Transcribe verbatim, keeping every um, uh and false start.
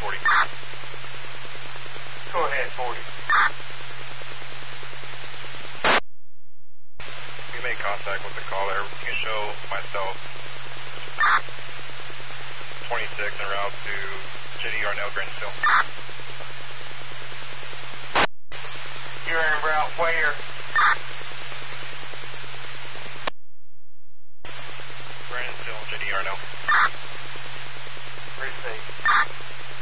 forty. Go ahead, forty. We made contact with the caller. You can show myself twenty-six en route to J D Arnell Grantsville. You're en route where? Grantsville, J D Arnell. Receive.